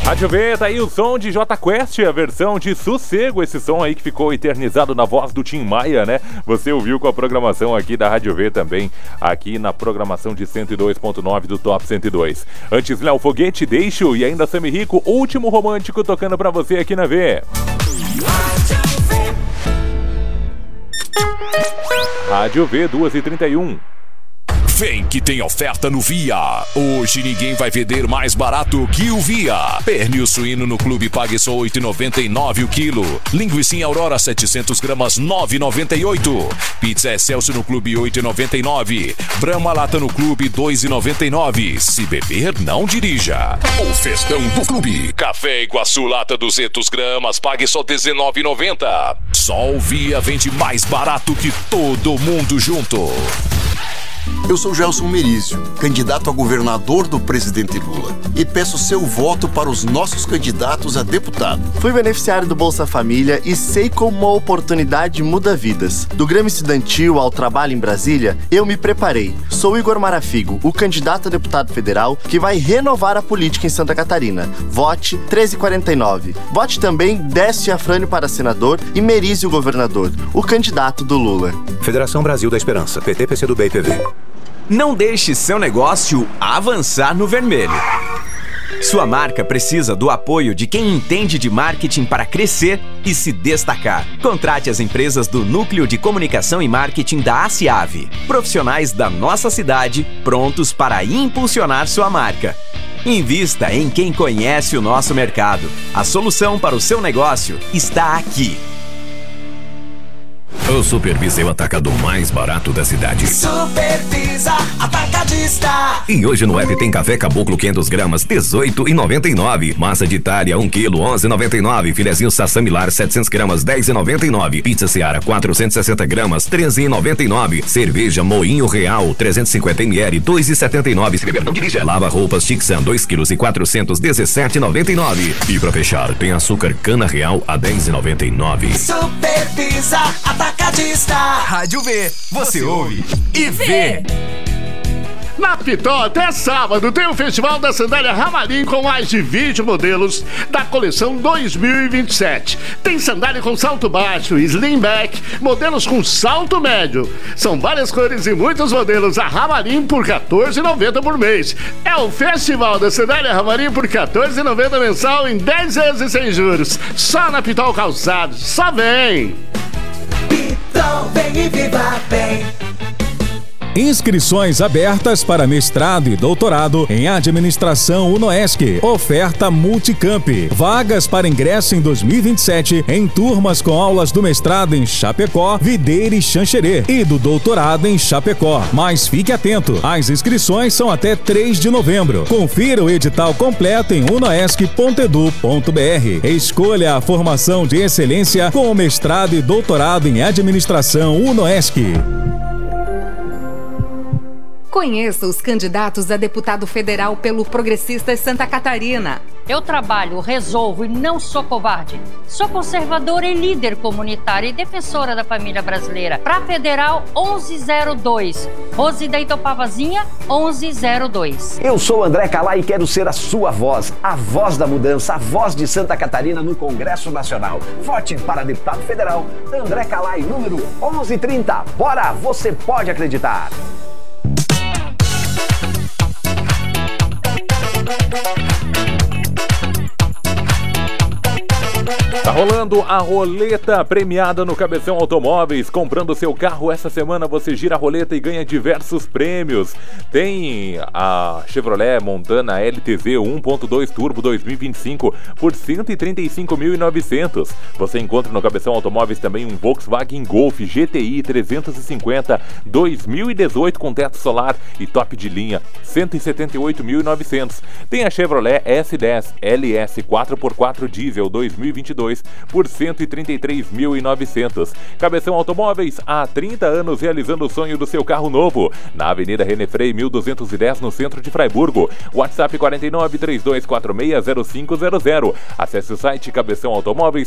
Rádio V, tá aí o som de Jota Quest, a versão de Sossego, esse som aí que ficou eternizado na voz do Tim Maia, né? Você ouviu com a programação aqui da Rádio V também, aqui na programação de 102.9 do Top 102. Antes, Léo Foguete, Deixo e ainda Sami Rico, Último Romântico, tocando pra você aqui na V. Rádio V, 2h31. Vem que tem oferta no Via. Hoje ninguém vai vender mais barato que o Via. Pernil suíno no Clube pague só R$ 8,99 o quilo. Linguiça Aurora 700 gramas R$ 9,98. Pizza Excelsior no Clube R$ 8,99. Brahma Lata no Clube R$ 2,99. Se beber, não dirija. O festão do Clube. Café Iguaçu Lata 200 gramas pague só R$ 19,90. Só o Via vende mais barato que todo mundo junto. Eu sou Gelson Merizio, candidato a governador do presidente Lula, e peço seu voto para os nossos candidatos a deputado. Fui beneficiário do Bolsa Família e sei como uma oportunidade muda vidas. Do Grêmio Estudantil ao trabalho em Brasília, eu me preparei. Sou Igor Marafigo, o candidato a deputado federal que vai renovar a política em Santa Catarina. Vote 1349. Vote também Décio Afrânio para senador e Merizio governador, o candidato do Lula. Federação Brasil da Esperança, PT, PCdoB e PV. Não deixe seu negócio avançar no vermelho. Sua marca precisa do apoio de quem entende de marketing para crescer e se destacar. Contrate as empresas do Núcleo de Comunicação e Marketing da ACIAV. Profissionais da nossa cidade prontos para impulsionar sua marca. Invista em quem conhece o nosso mercado. A solução para o seu negócio está aqui. O Supervisa é o atacado mais barato da cidade. Supervisa Atacadista. E hoje no app tem café caboclo 500 gramas, R$18,99. Massa de Itália, 1 kg, R$11,99. Filezinho Sassamilar, 700 gramas, R$10,99. Pizza Seara, 460 gramas, R$13,99. Cerveja Moinho Real, 350 ml, R$2,79. Se beber, não dirija. Lava roupas Tixan, 2 kg e 400, R$17,99. E pra fechar, tem açúcar Cana Real a R$10,99. Supervisa Atacadista. Rádio V, você ouve e vê. Na Pitol, até sábado, tem o Festival da Sandália Ramarim com mais de 20 modelos da coleção 2027. Tem sandália com salto baixo, slimback, modelos com salto médio. São várias cores e muitos modelos. A Ramarim por R$14,90 por mês. É o Festival da Sandália Ramarim por R$14,90 mensal em 10 vezes sem juros. Só na Pitol Calçados. Só vem! Pitol, vem e viva bem. Inscrições abertas para mestrado e doutorado em Administração UNOESC. Oferta Multicamp. Vagas para ingresso em 2027 em turmas com aulas do mestrado em Chapecó, Videira e Xanxerê e do doutorado em Chapecó. Mas fique atento, as inscrições são até 3 de novembro. Confira o edital completo em unoesc.edu.br. Escolha a formação de excelência com o mestrado e doutorado em Administração UNOESC. Conheça os candidatos a deputado federal pelo Progressistas Santa Catarina. Eu trabalho, resolvo e não sou covarde. Sou conservadora e líder comunitária e defensora da família brasileira. Pra Federal, 1102. Rose da Itopavazinha, 1102. Eu sou André Calai e quero ser a sua voz. A voz da mudança, a voz de Santa Catarina no Congresso Nacional. Vote para deputado federal, André Calai, número 1130. Bora, você pode acreditar. Tá rolando a roleta premiada no Cabeção Automóveis. Comprando seu carro essa semana, você gira a roleta e ganha diversos prêmios. Tem a Chevrolet Montana LTZ 1.2 Turbo 2025 por R$ 135.900. Você encontra no Cabeção Automóveis também um Volkswagen Golf GTI 350 2018 com teto solar e top de linha, R$ 178.900. Tem a Chevrolet S10 LS 4x4 Diesel 2022 por R$ 133.900. Cabeção Automóveis, há 30 anos realizando o sonho do seu carro novo. Na Avenida René Frei, 1210, no centro de Fraiburgo. WhatsApp 49 3246 0500. Acesse o site cabeçãoautomóveis.com.br.